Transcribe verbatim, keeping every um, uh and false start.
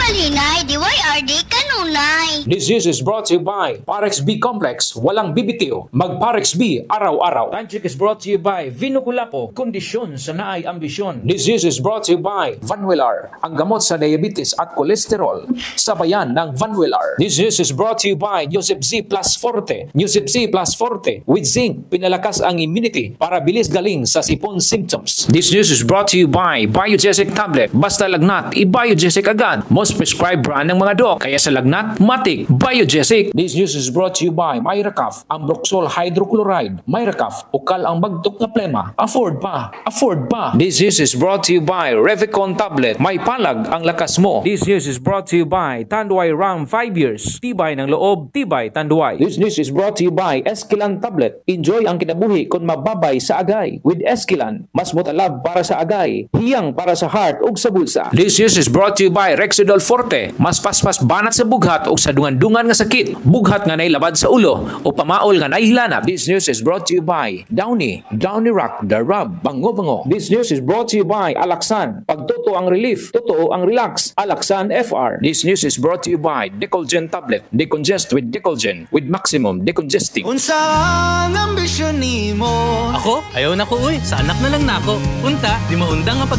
Malinay, D Y R D kanunay. This news is brought to you by Parex B Complex, walang bibitiw. Mag-Parex B araw-araw. Tantric is brought to you by Vinukulapo, kondisyon sa naay ambisyon. This news is brought to you by Vanwillar, ang gamot sa diabetes at kolesterol. Sabayan ng Vanwillar. This news is brought to you by Yosep Z Plus Forte. Yosep Z Plus Forte with zinc, pinalakas ang immunity para bilis galing sa sipon symptoms. This news is brought to you by Biogesic Tablet. Basta lagnat, i-Biogesic agad. Most prescribed brand ng mga dok. Kaya sa lagnat, matik, Biogesic. This news is brought to you by Myracaf, Ambroxol Hydrochloride. Myracaf, ukal ang bagtok na plema. Afford pa, afford pa. This news is brought to you by Revicon Tablet. May palag ang lakas mo. This news is brought to you by Tanduay Ram five years. Tibay ng loob, tibay Tanduay. This news is brought to you by Esquilan Tablet. Enjoy ang kinabuhi kung mababay sa agay. With Esquilan, mas mutalab para sa agay, hiyang para sa heart ug sa bulsa. This news is brought to you by Rexidol Forte. Mas paspas banat sa bughat o sa dungan-dungan nga sakit. Bughat nga nailabad sa ulo o pamaol nga naihilanap. This news is brought to you by Downy. Downy Rock, the rub, bango-bango. This news is brought to you by Alaxan. Pagtuto ang relief, totoo ang relax. Alaxan F R. This news is brought to you by Decolgen Tablet. Decongest with Decolgen with maximum decongesting. Unsa ang ambisyon nimo? Ako? Ayaw na ko uy. Sa anak na lang na ako. Unta, di maundang nga pag